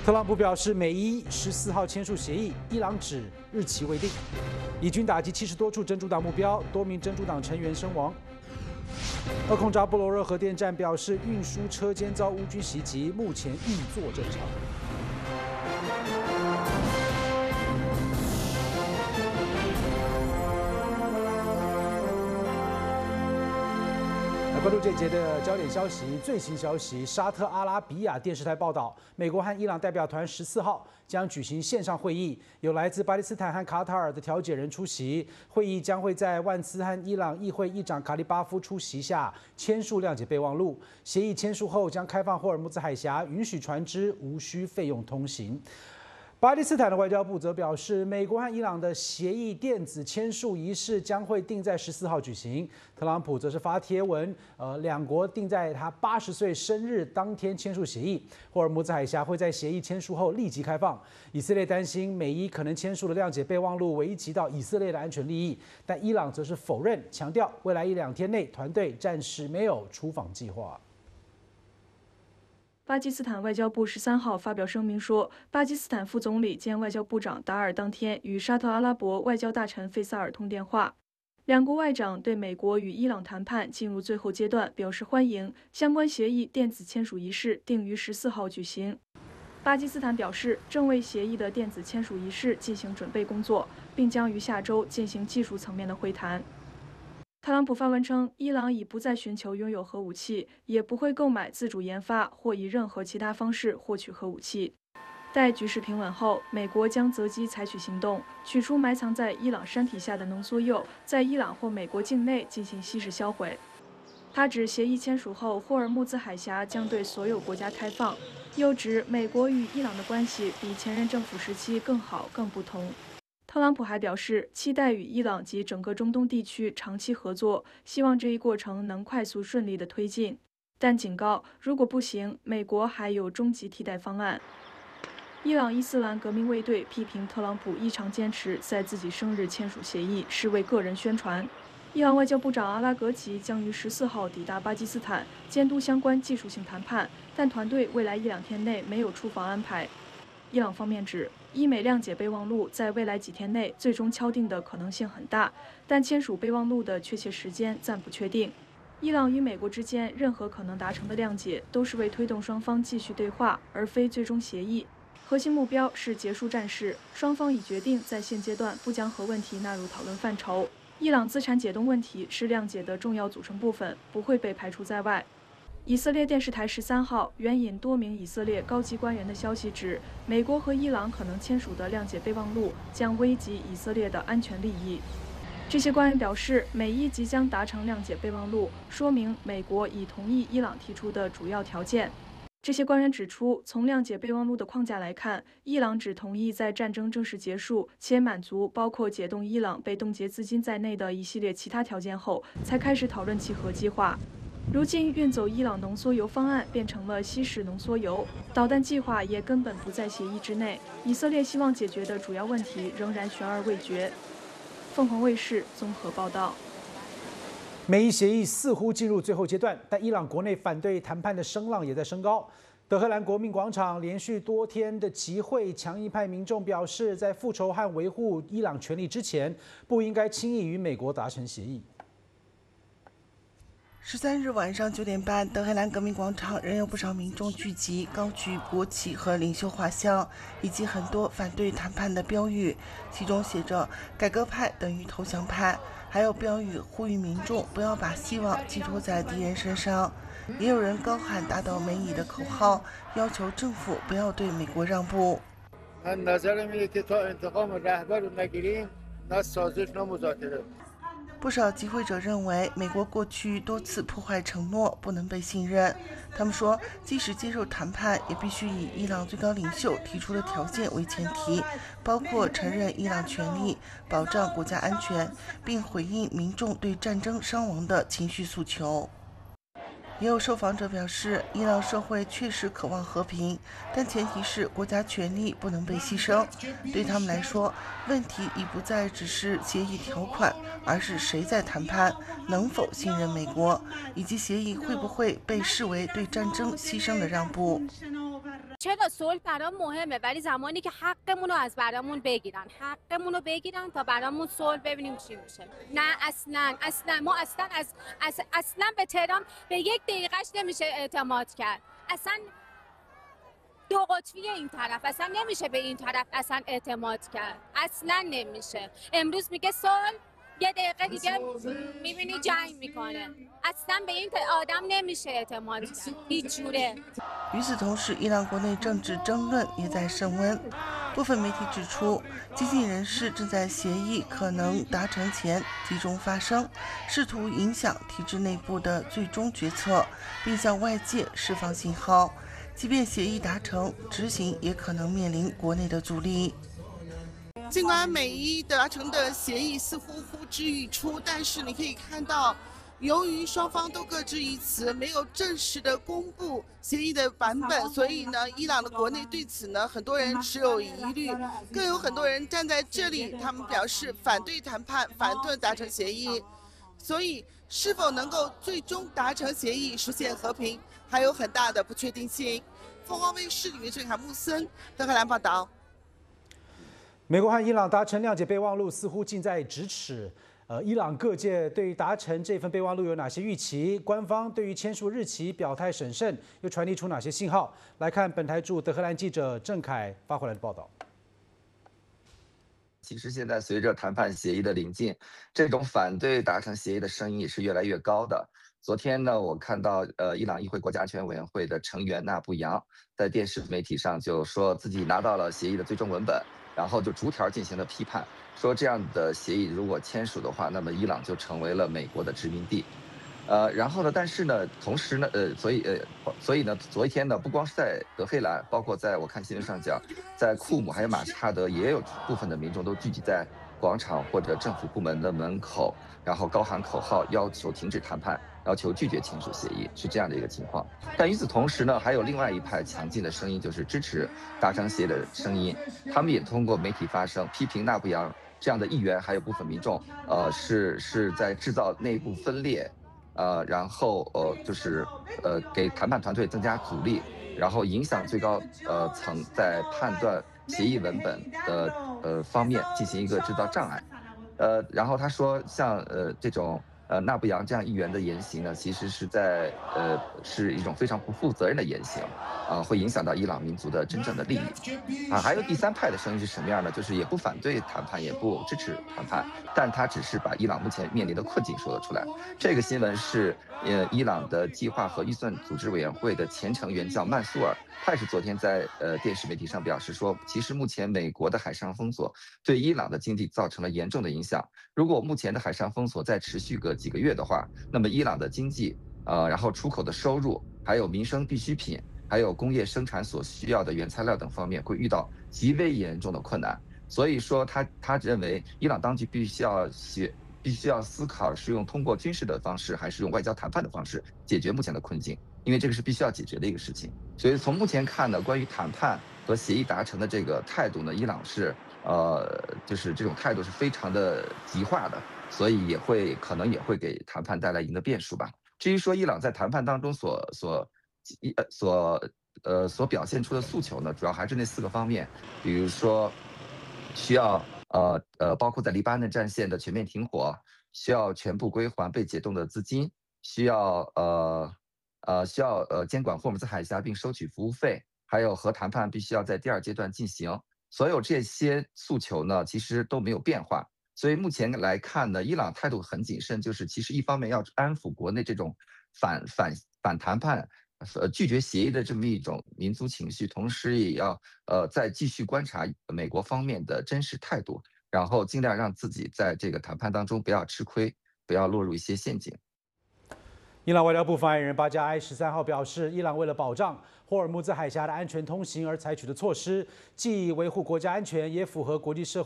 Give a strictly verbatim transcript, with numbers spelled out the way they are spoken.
特朗普表示，美伊十四号签署协议，伊朗指日期未定。以军打击七十多处真主党目标，多名真主党成员身亡。俄控扎波罗热核电站表示，运输车间遭乌军袭击，目前运作正常。关注这节的焦点消息，最新消息：沙特阿拉比亚电视台报道，美国和伊朗代表团十四号将举行线上会议，有来自巴基斯坦和卡塔尔的调解人出席。会议将会在万斯和伊朗议会议长卡利巴夫出席下签署谅解备忘录。协议签署后，将开放霍尔木兹海峡，允许船只无需费用通行。巴基斯坦的外交部则表示，美国和伊朗的协议电子签署仪式将会定在十四号举行。特朗普则是发帖文，呃，两国定在他八十岁生日当天签署协议。霍尔木兹海峡会在协议签署后立即开放。以色列担心美伊可能签署的谅解备忘录危及到以色列的安全利益，但伊朗则是否认，强调未来一两天内团队暂时没有出访计划。 巴基斯坦外交部十三号发表声明说，巴基斯坦副总理兼外交部长达尔当天与沙特阿拉伯外交大臣费萨尔通电话，两国外长对美国与伊朗谈判进入最后阶段表示欢迎，相关协议电子签署仪式定于十四号举行。巴基斯坦表示，正为协议的电子签署仪式进行准备工作，并将于下周进行技术层面的会谈。特朗普发文称，伊朗已不再寻求拥有核武器，也不会购买自主研发或以任何其他方式获取核武器。待局势平稳后，美国将择机采取行动，取出埋藏在伊朗山体下的浓缩铀，在伊朗或美国境内进行稀释销毁。他指协议签署后，霍尔木兹海峡将对所有国家开放，又指美国与伊朗的关系比前任政府时期更好、更不同。特朗普还表示，期待与伊朗及整个中东地区长期合作，希望这一过程能快速顺利地推进，但警告，如果不行，美国还有终极替代方案。伊朗伊斯兰革命卫队批评特朗普异常坚持在自己生日签署协议，是为个人宣传。伊朗外交部长阿拉格齐将于十四号抵达巴基斯坦，监督相关技术性谈判，但团队未来一两天内没有出访安排。伊朗方面指，伊美谅解备忘录在未来几天内最终敲定的可能性很大，但签署备忘录的确切时间暂不确定。伊朗与美国之间任何可能达成的谅解，都是为推动双方继续对话，而非最终协议。核心目标是结束战事，双方已决定在现阶段不将核问题纳入讨论范畴。伊朗资产解冻问题是谅解的重要组成部分，不会被排除在外。以色列电视台十三号援引多名以色列高级官员的消息指，美国和伊朗可能签署的谅解备忘录将危及以色列的安全利益。这些官员表示，美伊即将达成谅解备忘录，说明美国已同意伊朗提出的主要条件。这些官员指出，从谅解备忘录的框架来看，伊朗只同意在战争正式结束且满足包括解冻伊朗被冻结资金在内的一系列其他条件后，才开始讨论其核计划。如今，运走伊朗浓缩铀方案变成了稀释浓缩铀，导弹计划也根本不在协议之内。以色列希望解决的主要问题仍然悬而未决。凤凰卫视综合报道。 美伊协议似乎进入最后阶段，但伊朗国内反对谈判的声浪也在升高。德黑兰国民广场连续多天的集会，强硬派民众表示，在复仇和维护伊朗权利之前，不应该轻易与美国达成协议。 十三日晚上九点半，德黑兰革命广场仍有不少民众聚集，高举国旗和领袖画像，以及很多反对谈判的标语，其中写着“改革派等于投降派”，还有标语呼吁民众不要把希望寄托在敌人身上。也有人高喊打倒美以的口号，要求政府不要对美国让步。不少集会者认为，美国过去多次破坏承诺，不能被信任。他们说，即使接受谈判，也必须以伊朗最高领袖提出的条件为前提，包括承认伊朗权利、保障国家安全，并回应民众对战争伤亡的情绪诉求。也有受访者表示，伊朗社会确实渴望和平，但前提是国家权力不能被牺牲。对他们来说，问题已不再只是协议条款，而是谁在谈判，能否信任美国，以及协议会不会被视为对战争牺牲的让步。 چرا صلح برام مهمه ولی زمانی که حقمون رو از برامون بگیرن حقمون رو بگیرن تا برامون صلح ببینیم چی میشه نه اصلا اصلا ما اصلا از, از اصلا به تهران به یک دقیقهش نمیشه اعتماد کرد اصلا دو قطبی این طرف اصلا نمیشه به این طرف اصلا اعتماد کرد اصلا نمیشه امروز میگه صلح یه دقیقه دیگه میبینی جنگ میکنه اصلا به این آدم نمیشه اعتماد کرد هیچ جوره 与此同时，伊朗国内政治争论也在升温。部分媒体指出，激进人士正在协议可能达成前集中发声，试图影响体制内部的最终决策，并向外界释放信号。即便协议达成，执行也可能面临国内的阻力。尽管美伊达成的协议似乎呼之欲出，但是你可以看到。由于双方都各执一词，没有正式的公布协议的版本，所以呢，伊朗的国内对此呢，很多人持有疑虑，更有很多人站在这里，他们表示反对谈判，反对达成协议。所以，是否能够最终达成协议，实现和平，还有很大的不确定性。凤凰卫视李俊凯、穆森德黑兰报道。 美国和伊朗达成谅解备忘录，似乎近在咫尺。呃，伊朗各界对于达成这份备忘录有哪些预期？官方对于签署日期表态审慎，又传递出哪些信号？来看本台驻德黑兰记者郑凯发回来的报道。 其实现在随着谈判协议的临近，这种反对达成协议的声音也是越来越高的。昨天呢，我看到呃，伊朗议会国家安全委员会的成员纳布扬在电视媒体上就说自己拿到了协议的最终文本，然后就逐条进行了批判。说这样的协议如果签署的话，那么伊朗就成为了美国的殖民地。呃，然后呢，但是呢，同时呢，呃，所以呃，所以呢，昨天呢，不光是在德黑兰，包括在我看新闻上讲，在库姆还有马什哈德，也有部分的民众都聚集在广场或者政府部门的门口，然后高喊口号，要求停止谈判，要求拒绝签署协议，是这样的一个情况。但与此同时呢，还有另外一派强劲的声音，就是支持达成协议的声音，他们也通过媒体发声，批评纳布扬这样的议员还有部分民众，呃，是是在制造内部分裂，呃，然后呃，就是呃，给谈判团队增加阻力，然后影响最高呃层在判断协议文本的呃方面进行一个制造障碍，呃，然后他说，像呃这种呃纳布扬这样议员的言行呢，其实是在呃是一种非常不负责任的言行。啊，会影响到伊朗民族的真正的利益，啊，还有第三派的声音是什么样呢？就是也不反对谈判，也不支持谈判，但他只是把伊朗目前面临的困境说了出来。这个新闻是，呃，伊朗的计划和预算组织委员会的前成员叫曼苏尔，他也是昨天在呃电视媒体上表示说，其实目前美国的海上封锁对伊朗的经济造成了严重的影响。如果目前的海上封锁再持续个几个月的话，那么伊朗的经济，呃，然后出口的收入，还有民生必需品。还有工业生产所需要的原材料等方面会遇到极为严重的困难，所以说他他认为伊朗当局必须要学必须要思考是用通过军事的方式还是用外交谈判的方式解决目前的困境，因为这个是必须要解决的一个事情。所以从目前看呢，关于谈判和协议达成的这个态度呢，伊朗是呃就是这种态度是非常的极化的，所以也会可能也会给谈判带来一定的变数吧。至于说伊朗在谈判当中所所一呃所呃所表现出的诉求呢，主要还是那四个方面，比如说需要呃呃包括在黎巴嫩战线的全面停火，需要全部归还被解冻的资金，需要呃呃需要呃监管霍姆兹海峡并收取服务费，还有核谈判必须要在第二阶段进行。所有这些诉求呢，其实都没有变化。所以目前来看呢，伊朗态度很谨慎，就是其实一方面要安抚国内这种反反反谈判。呃，拒绝协议的这么一种民族情绪，同时也要呃再继续观察美国方面的真实态度，然后尽量让自己在这个谈判当中不要吃亏，不要落入一些陷阱。 伊朗外交部发言人巴加埃十三号表示，伊朗为了保障霍尔木兹海峡的安全通行而采取的措施，既维护国家安全，也符合国际社会。